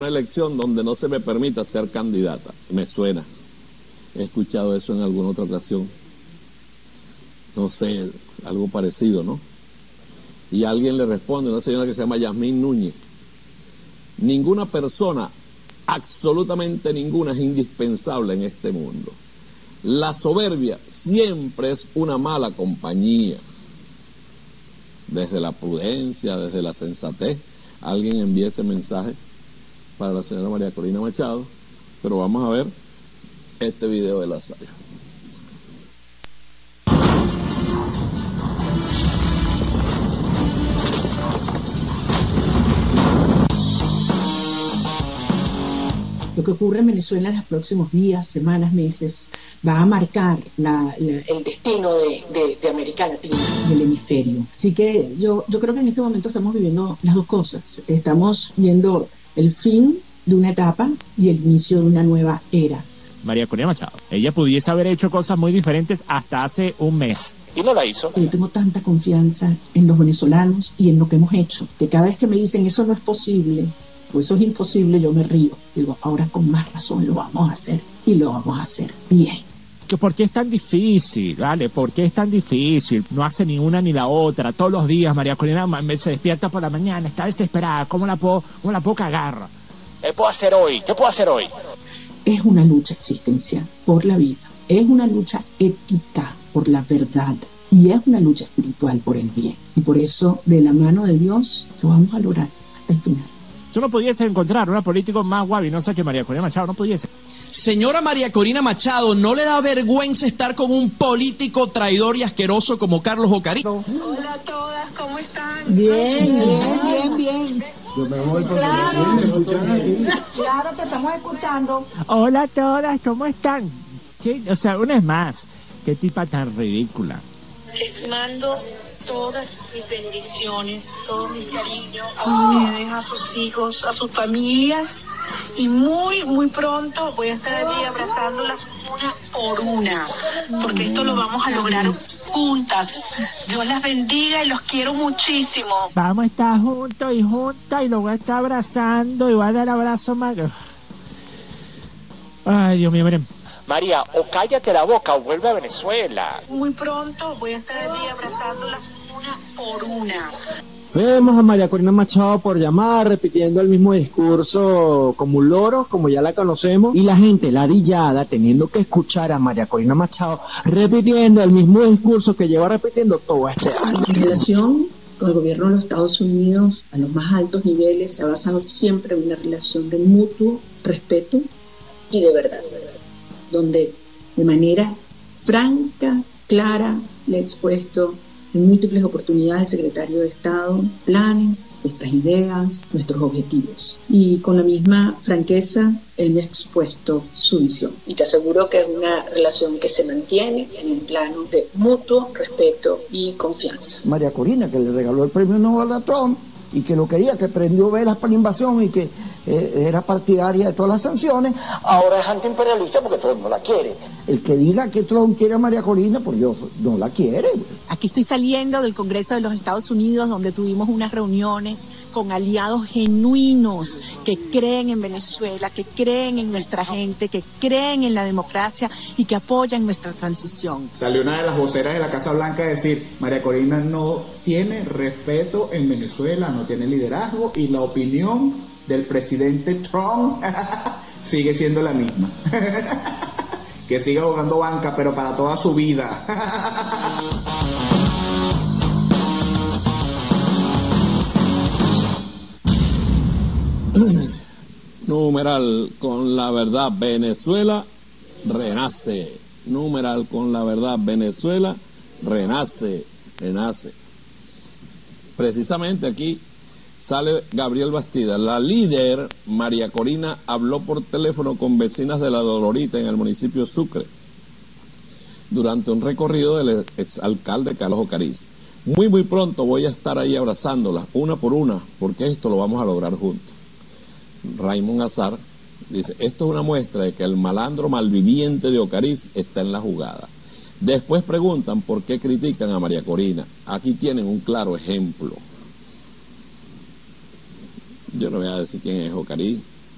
Una elección donde no se me permita ser candidata. Me suena. He escuchado eso en alguna otra ocasión. No sé, algo parecido, ¿no? Y alguien le responde, una señora que se llama Yasmín Núñez. Ninguna persona, absolutamente ninguna, es indispensable en este mundo. La soberbia siempre es una mala compañía. Desde la prudencia, desde la sensatez. Alguien envía ese mensaje para la señora María Corina Machado, pero vamos a ver este video de Lazario. Lo que ocurre en Venezuela en los próximos días, semanas, meses, va a marcar el destino de América Latina, del hemisferio. Así que yo creo que en este momento estamos viviendo las dos cosas. Estamos viendo el fin de una etapa y el inicio de una nueva era. María Corina Machado, ella pudiese haber hecho cosas muy diferentes hasta hace un mes. Y no la hizo. Yo tengo tanta confianza en los venezolanos y en lo que hemos hecho, que cada vez que me dicen eso no es posible, o eso es imposible, yo me río. Digo, ahora con más razón lo vamos a hacer, y lo vamos a hacer bien. ¿Por qué es tan difícil? ¿Vale? ¿Por qué es tan difícil? No hace ni una ni la otra. Todos los días María Corina se despierta por la mañana, está desesperada. ¿Cómo la puedo cagar? ¿Qué puedo hacer hoy? ¿Qué puedo hacer hoy? Es una lucha existencial por la vida. Es una lucha ética por la verdad. Y es una lucha espiritual por el bien. Y por eso, de la mano de Dios, lo vamos a lograr hasta el final. Yo no pudiese encontrar una política más guabinosa que María Corina Machado. No pudiese. Señora María Corina Machado, ¿no le da vergüenza estar con un político traidor y asqueroso como Carlos Ocarí? Hola a todas, ¿cómo están? Bien. Yo me voy porque Claro, te estamos escuchando. Hola a todas, ¿cómo están? ¿Qué? O sea, una vez más, qué tipa tan ridícula. Les mando todas mis bendiciones, todo mi cariño a ustedes, a sus hijos, a sus familias. Y muy pronto voy a estar allí abrazándolas una por una, porque esto lo vamos a lograr juntas. Dios las bendiga y los quiero muchísimo. Vamos a estar juntos y juntas y lo voy a estar abrazando y voy a dar abrazo más. Ay, Dios mío, miren. María, o cállate la boca o vuelve a Venezuela. Muy pronto voy a estar allí abrazándolas una por una. Vemos a María Corina Machado por llamar, repitiendo el mismo discurso como un loro, como ya la conocemos, y la gente ladillada teniendo que escuchar a María Corina Machado repitiendo el mismo discurso que lleva repitiendo todo este año. En relación con el gobierno de los Estados Unidos, a los más altos niveles, se ha basado siempre en una relación de mutuo respeto y de verdad, donde de manera franca, clara, le he expuesto en múltiples oportunidades el secretario de Estado planes, nuestras ideas, nuestros objetivos. Y con la misma franqueza, él me ha expuesto su visión. Y te aseguro que es una relación que se mantiene en el plano de mutuo respeto y confianza. María Corina, que le regaló el premio Nobel a Trump y que lo quería, que prendió velas para la invasión y que era partidaria de todas las sanciones, ahora es antiimperialista porque Trump no la quiere. El que diga que Trump quiere a María Corina, pues yo no la quiere. Aquí estoy saliendo del Congreso de los Estados Unidos, donde tuvimos unas reuniones con aliados genuinos que creen en Venezuela, que creen en nuestra gente, que creen en la democracia y que apoyan nuestra transición. Salió una de las voceras de la Casa Blanca a decir, María Corina no tiene respeto en Venezuela, no tiene liderazgo y la opinión del presidente Trump sigue siendo la misma. Que siga jugando banca, pero para toda su vida. Numeral con la verdad, Venezuela renace. Numeral con la verdad, Venezuela renace. Precisamente aquí sale Gabriel Bastida. La líder María Corina habló por teléfono con vecinas de La Dolorita en el municipio de Sucre durante un recorrido del exalcalde Carlos Ocarí. Muy pronto voy a estar ahí abrazándolas una por una, porque esto lo vamos a lograr juntos. Raymond Azar dice, esto es una muestra de que el malandro malviviente de Ocarí está en la jugada. Después preguntan por qué critican a María Corina. Aquí tienen un claro ejemplo. Yo no voy a decir quién es Ocarí.